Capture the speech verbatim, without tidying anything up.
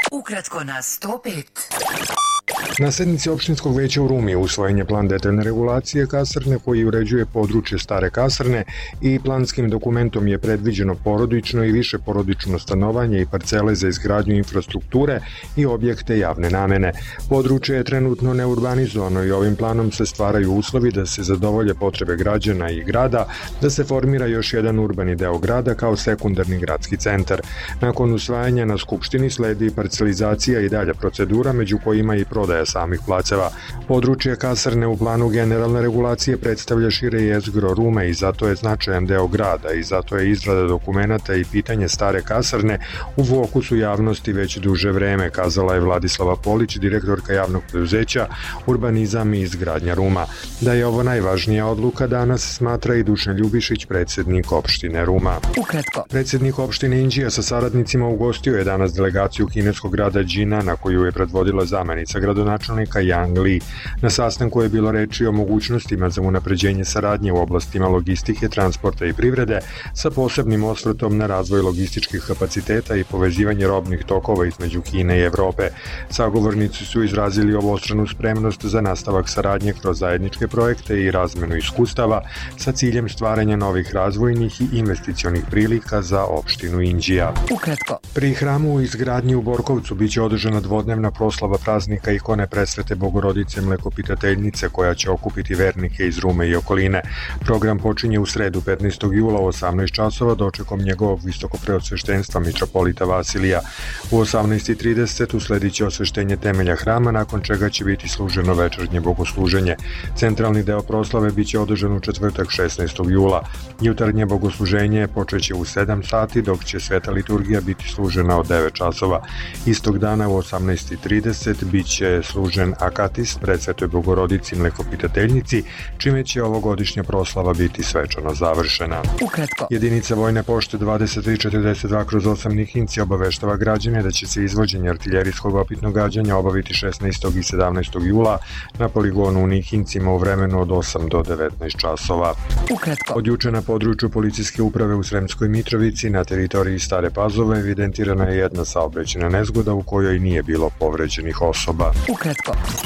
Ukratko na sto pet. Na sednici opštinskog veća u Rumi usvojen je plan detaljne regulacije kasarne koji uređuje područje stare kasarne i planskim dokumentom je predviđeno porodično i više porodično stanovanje i parcele za izgradnju infrastrukture i objekte javne namene. Područje je trenutno neurbanizovano i ovim planom se stvaraju uslovi da se zadovolje potrebe građana i grada, da se formira još jedan urbani deo grada kao sekundarni gradski centar. Nakon usvajanja na Skupštini sledi parcelizacija i dalja procedura, među kojima i prodaja samih placeva. Područje kasarne u planu generalne regulacije predstavlja šire jezgro Rume i zato je značajan deo grada i zato je izrada dokumenata i pitanje stare kasarne u fokusu javnosti već duže vreme, kazala je Vladislava Polić, direktorka javnog preduzeća Urbanizam i izgradnja Ruma. Da je ovo najvažnija odluka danas smatra i Dušan Ljubišić, predsednik opštine Ruma. Ukratko. Predsednik opštine Inđija sa saradnicima ugostio je danas delegaciju kineskog grada Džinana koju je predvodila zamenica gradonačelnika Yang Li. Na sastanku je bilo reči o mogućnostima za unapređenje saradnje u oblastima logistike, transporta i privrede sa posebnim osvrtom na razvoj logističkih kapaciteta i povezivanje robnih tokova između Kine i Evrope. Sagovornici su izrazili obostranu spremnost za nastavak saradnje kroz zajedničke projekte i razmenu iskustava sa ciljem stvaranja novih razvojnih i investicionih prilika za opštinu Inđija. Ukratko. Pri hramu u izgradnji u Borkovcu biće održana dvodnevna proslava praznika ikone Presvete Bogorodice Mlekopitateljnice koja će okupiti vernike iz Rume i okoline. Program počinje u sredu petnaestog jula u osamnaest časova dočekom njegovog visokopreosveštenstva mitropolita Vasilija. U osamnaest i trideset usledit će osveštenje temelja hrama, nakon čega će biti služeno večernje bogosluženje. Centralni deo proslave biće održan u četvrtak šesnaestog jula. Jutarnje bogosluženje počeće u sedam sati, dok će sveta liturgija biti služena od devet časova. Istog dana u osamnaest i trideset biće služen akatis Presvetoj Bogorodici Mlekopitateljnici, čime će ovogodišnja proslava biti svečano završena. Ukratko. Jedinica Vojne pošte dvadeset tri četrdeset dva kroz osam Nihinci obaveštava građane da će se izvođenje artiljerijskog opitnog gađanja obaviti šesnaestog i sedamnaestog jula na poligonu u Nihincima u vremenu od osam do devetnaest časova. Ukratko. Od juče na području policijske uprave u Sremskoj Mitrovici na teritoriji Stare Pazove evidentirana je jedna saobraćajna nezgoda u kojoj nije bilo povređenih osoba. Ukratko.